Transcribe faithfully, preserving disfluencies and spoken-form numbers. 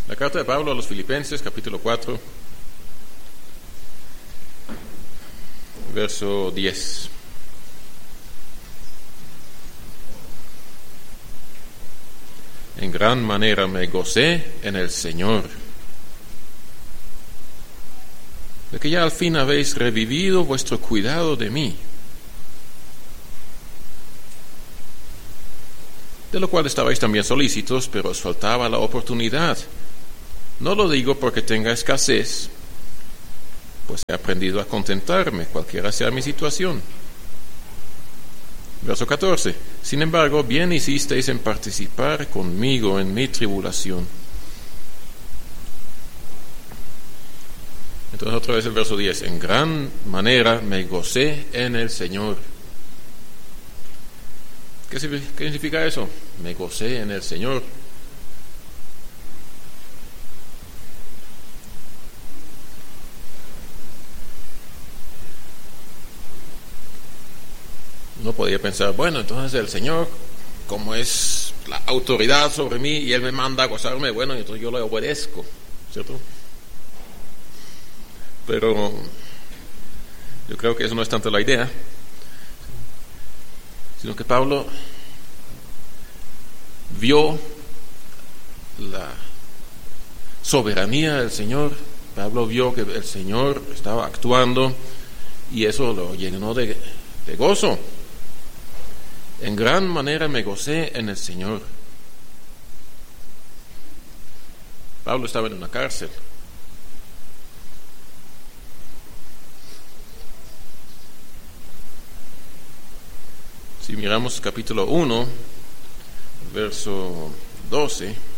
La carta de Pablo a los Filipenses, capítulo cuatro, verso diez. En gran manera me gocé en el Señor, de que ya al fin habéis revivido vuestro cuidado de mí, de lo cual estabais también solícitos, pero os faltaba la oportunidad. No lo digo porque tenga escasez, pues he aprendido a contentarme, cualquiera sea mi situación. Verso catorce. Sin embargo, bien hicisteis en participar conmigo en mi tribulación. Entonces otra vez el verso diez. En gran manera me gocé en el Señor. ¿Qué significa eso? Me gocé en el Señor. Uno podría pensar, bueno, entonces el Señor, como es la autoridad sobre mí y Él me manda a gozarme, bueno, entonces yo le obedezco, ¿cierto? Pero yo creo que eso no es tanto la idea, sino que Pablo vio la soberanía del Señor. Pablo vio que el Señor estaba actuando y eso lo llenó de, de gozo. En gran manera me gocé en el Señor. Pablo estaba en una cárcel. Si miramos capítulo uno, verso doce,